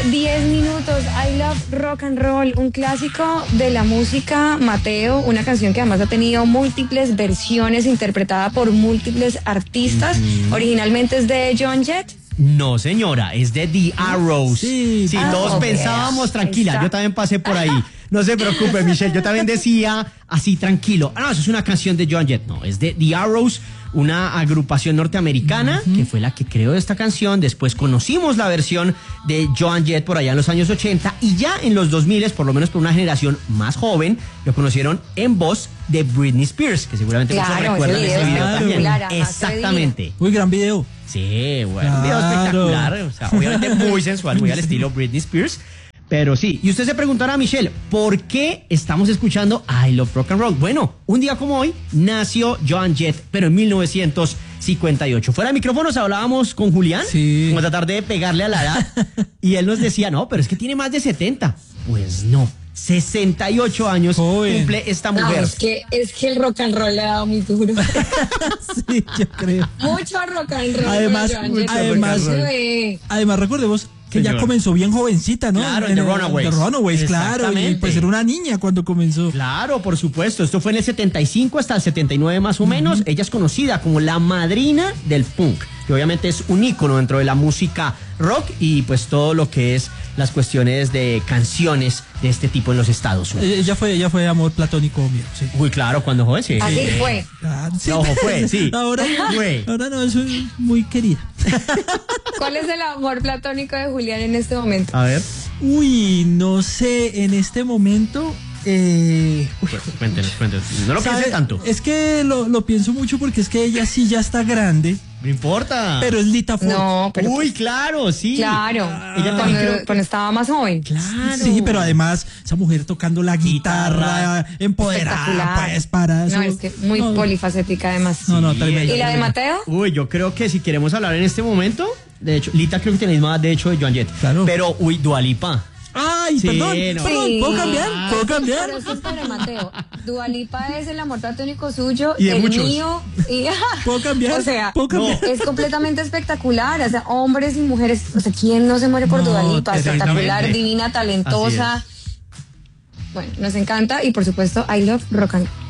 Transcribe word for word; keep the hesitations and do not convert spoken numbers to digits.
diez minutos. I Love Rock and Roll, un clásico de la música, Mateo, una canción que además ha tenido múltiples versiones interpretada por múltiples artistas. Mm-hmm. Originalmente es de Joan Jett. No, señora, es de The Arrows. Sí, sí, ah, todos okay. pensábamos, tranquila, yo también pasé por ahí. No se preocupe, Michelle, yo también decía así, tranquilo. Ah, no, eso es una canción de Joan Jett. No, es de The Arrows, una agrupación norteamericana, uh-huh, que fue la que creó esta canción. Después conocimos la versión de Joan Jett por allá en los años ochenta, y ya en los dos mil, por lo menos por una generación más joven, lo conocieron en voz de Britney Spears, que seguramente claro, muchos recuerdan ese video claro, también. Claro, exactamente. Muy gran video. Sí, bueno, claro, un video espectacular, o sea, obviamente muy sensual, muy al estilo Britney Spears. Pero sí, y usted se preguntará, Michelle, ¿por qué estamos escuchando I Love Rock and Roll? Bueno, un día como hoy nació Joan Jett, pero en mil novecientos cincuenta y ocho. Fuera de micrófonos hablábamos con Julián, sí, como tratar de pegarle a la edad, y él nos decía, no, pero es que tiene más de setenta. Pues no, sesenta y ocho años joven cumple esta mujer. No, es que, es que el rock and roll le ha dado muy duro. Sí, yo creo. Mucho rock and roll. Además, además, además, recordemos que Señor. ya comenzó bien jovencita, ¿no? Claro, en The Runaways. The Runaways, claro, y pues era una niña cuando comenzó. Claro, por supuesto, esto fue en el setenta y cinco hasta el setenta y nueve más o menos. Uh-huh. Ella es conocida como la madrina del punk, que obviamente es un ícono dentro de la música rock y pues todo lo que es las cuestiones de canciones de este tipo en los Estados Unidos. Ella fue, ella fue amor platónico mío, sí. Uy, claro, cuando joven, sí. Así sí. fue. Ah, sí. No, fue, sí. Ahora, fue. ahora no, es muy querida. ¿Cuál es el amor platónico de Julián en este momento? A ver. Uy, no sé, en este momento... Eh, pues, cuéntenos, cuéntenos. No lo piense tanto. Es que lo, lo pienso mucho porque es que ella sí ya está grande. No importa. Pero es Lita Ford. No, pero Uy, claro, sí. Claro. Ah, ella cuando, creo... cuando estaba más joven. Claro. Sí, pero además esa mujer tocando la guitarra, empoderada, pues para eso. No, es que muy no, polifacética además. No, no, sí, tremenda. ¿Y la de Mateo? Uy, yo creo que si queremos hablar en este momento, de hecho, Lita creo que tiene más de hecho de Joan Jett. Claro. Pero, uy, Dua Lipa. Ay, sí, perdón, no. perdón, sí. ¿puedo cambiar? ¿Puedo cambiar? Pero eso es para Mateo. Dua Lipa es el amor platónico suyo, y de el muchos. mío. Y, ¿Puedo cambiar? O sea, ¿puedo cambiar? No. Es completamente espectacular. O sea, hombres y mujeres. O sea, ¿quién no se muere por no, Dua Lipa? Espectacular, divina, talentosa. Bueno, nos encanta y por supuesto, I Love Rock and Roll.